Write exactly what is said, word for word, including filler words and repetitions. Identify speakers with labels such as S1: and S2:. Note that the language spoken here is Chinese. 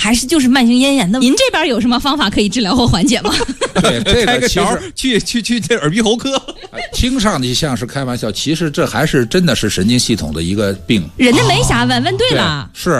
S1: 还是就是慢性咽炎的？您这边有什么方法可以治疗或缓解吗？
S2: 对，这
S3: 开个
S2: 个其
S3: 条
S2: 实
S3: 去去去这耳鼻喉科，
S2: 听上去像是开玩笑，其实这还是真的是神经系统的一个病。
S1: 人家没啥问，问对了。
S2: 是。